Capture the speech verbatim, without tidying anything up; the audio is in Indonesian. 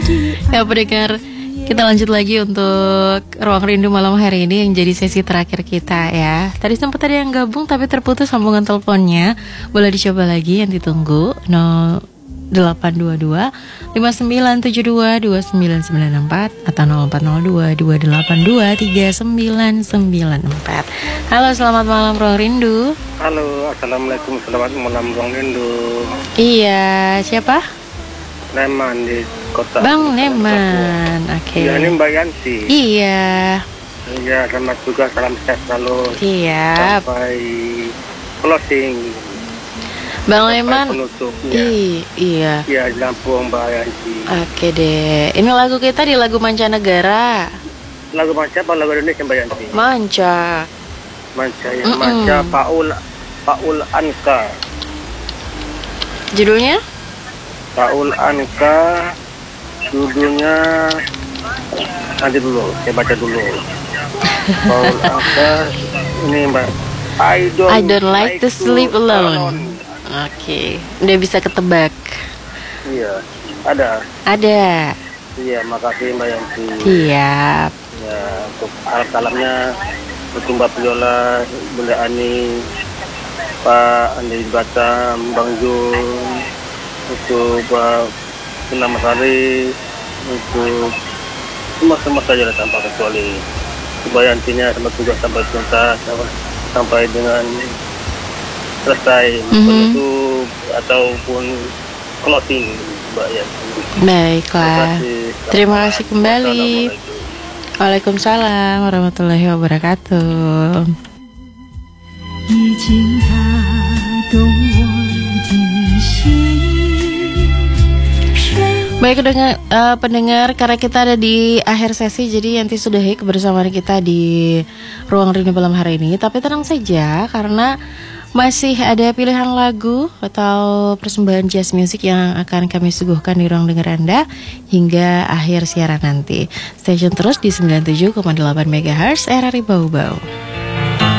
Ya pendengar, kita lanjut lagi untuk Ruang Rindu malam hari ini yang jadi sesi terakhir kita ya. Tadi sempat ada yang gabung tapi terputus sambungan teleponnya. Boleh dicoba lagi, yang ditunggu nol delapan dua dua lima sembilan tujuh dua dua sembilan sembilan empat atau nol empat nol dua dua delapan dua tiga sembilan sembilan empat. Halo, selamat malam Ruang Rindu. Halo, assalamualaikum, selamat malam Ruang Rindu. Iya, siapa? Neman di kota. Bang Neman, oke. Okay. Iya, ini Mbak Yanti. Iya. Iya, selamat juga, salam sehat selalu. Iya. Sampai closing. Bang Neman. I, iya. Iya, di Lampung Mbak Yanti. Oke deh. Ini lagu kita di lagu mancanegara. Lagu manca apa lagu Indonesia Mbak Yanti? Manca. Manca ya, mm-mm. Manca Paul Paul Anka. Judulnya? Paul Anka, judulnya nanti dulu, saya baca dulu. Paul Anka, ini Mbak. I don't, I don't like, like to sleep alone. alone. Oke, okay. Udah bisa ketebak. Iya, ada. Ada. Iya, makasih Mbak Yanti. Iya. Ya, untuk alat-alatnya, untuk Mbak Viola, Bunda Ani, Pak Andi Batam, Bang Jun, untuk Pak Senama Sari, untuk semua-semua saja tanpa kecuali Bayantinya sama tugas sampai tuntas sampai dengan selesai mm-hmm. penutup ataupun closing Mbak Yanti. Baiklah, terima kasih kembali. Waalaikumsalam warahmatullahi wabarakatuh. Baik pendengar, uh, pendengar, karena kita ada di akhir sesi, jadi Yanti sudahi kebersamaan kita di Ruang Rindu malam hari ini. Tapi tenang saja, karena masih ada pilihan lagu atau persembahan jazz music yang akan kami suguhkan di ruang dengar Anda hingga akhir siaran nanti. Stay tune terus di sembilan puluh tujuh koma delapan megahertz R R I Bau Bau.